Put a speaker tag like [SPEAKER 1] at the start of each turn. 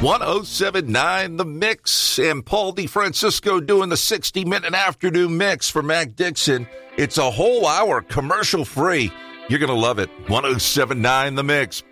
[SPEAKER 1] 1079 The Mix, and Paul DeFrancisco doing the 60-minute afternoon mix for Mac Dixon. It's a whole hour commercial free. You're going to love it. 1079 The Mix.